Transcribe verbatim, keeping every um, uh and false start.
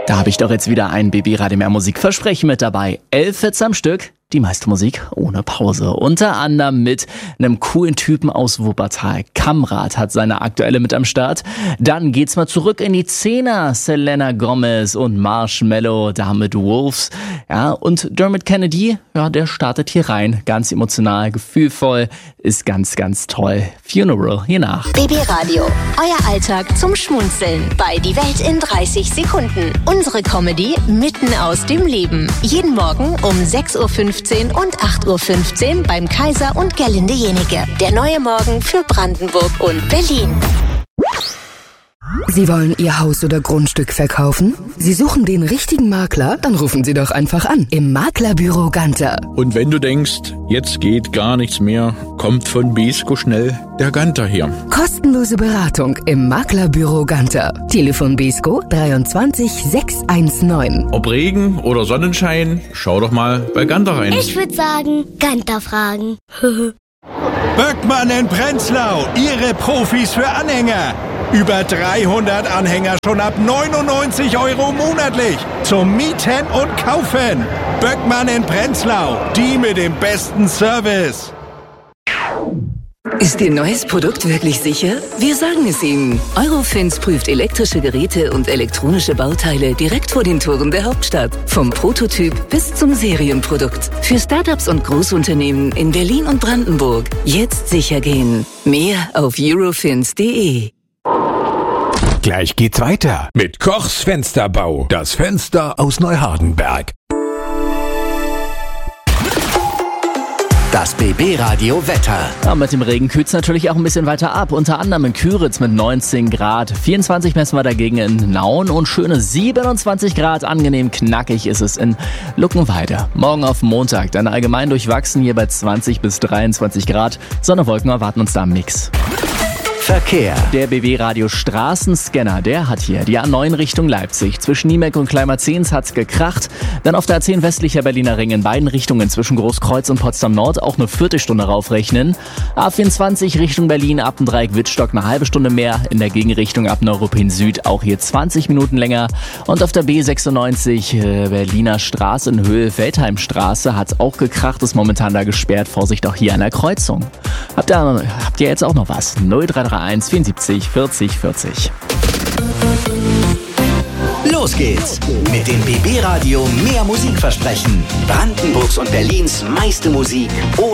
Da habe ich doch jetzt wieder ein B B Radio Mehr Musik Versprechen mit dabei. Elf Hits am Stück, die meiste Musik ohne Pause. Unter anderem mit einem coolen Typen aus Wuppertal. Kamrat hat seine aktuelle mit am Start. Dann geht's mal zurück in die Zehner. Selena Gomez und Marshmello, damit Wolves. Ja, und Dermot Kennedy, ja, der startet hier rein. Ganz emotional, gefühlvoll, ist ganz, ganz toll. Funeral, hier nach. B B Radio, euer Alltag zum Schmunzeln bei Die Welt in dreißig Sekunden. Unsere Comedy mitten aus dem Leben. Jeden Morgen um sechs Uhr fünfzehn und acht Uhr fünfzehn beim Kaiser und Gerlinde Jenike. Der neue Morgen für Brandenburg und Berlin. Sie wollen Ihr Haus oder Grundstück verkaufen? Sie suchen den richtigen Makler? Dann rufen Sie doch einfach an im Maklerbüro Ganter. Und wenn du denkst, jetzt geht gar nichts mehr, kommt von Besko schnell der Ganter her. Kostenlose Beratung im Maklerbüro Ganter. Telefon Besko dreiundzwanzig sechshundertneunzehn. Ob Regen oder Sonnenschein, schau doch mal bei Ganter rein. Ich würde sagen, Ganter fragen. Böckmann in Prenzlau, Ihre Profis für Anhänger. Über dreihundert Anhänger schon ab neunundneunzig Euro monatlich. Zum Mieten und Kaufen. Böckmann in Prenzlau, die mit dem besten Service. Ist Ihr neues Produkt wirklich sicher? Wir sagen es Ihnen. Eurofins prüft elektrische Geräte und elektronische Bauteile direkt vor den Toren der Hauptstadt. Vom Prototyp bis zum Serienprodukt. Für Startups und Großunternehmen in Berlin und Brandenburg. Jetzt sicher gehen. Mehr auf eurofins punkt de. Gleich geht's weiter mit Kochs Fensterbau. Das Fenster aus Neuhardenberg. Das B B Radio Wetter. Ja, mit dem Regen kühlt's natürlich auch ein bisschen weiter ab. Unter anderem in Küritz mit neunzehn Grad. vierundzwanzig messen wir dagegen in Nauen und schöne siebenundzwanzig Grad. Angenehm knackig ist es in Luckenwalde. Morgen auf Montag dann allgemein durchwachsen hier bei zwanzig bis dreiundzwanzig Grad. Sonne, Wolken erwarten uns da im Mix. Verkehr. Der B B Radio Straßenscanner, der hat hier die A neun Richtung Leipzig. Zwischen Niemek und Kleinmerzens hat's gekracht. Dann auf der A zehn westlicher Berliner Ring in beiden Richtungen zwischen Großkreuz und Potsdam Nord auch eine Viertelstunde raufrechnen. A vierundzwanzig Richtung Berlin ab dem Dreieck Wittstock eine halbe Stunde mehr. In der Gegenrichtung ab Neuruppin Süd auch hier zwanzig Minuten länger. Und auf der B sechsundneunzig äh, Berliner Straße in Höhe Feldheimstraße hat's auch gekracht. Ist momentan da gesperrt. Vorsicht auch hier an der Kreuzung. Habt ihr, habt ihr jetzt auch noch was? null drei drei eins vierundsiebzig vierzig vierzig. Los geht's mit dem B B Radio Mehr Musik versprechen. Brandenburgs und Berlins meiste Musik ohne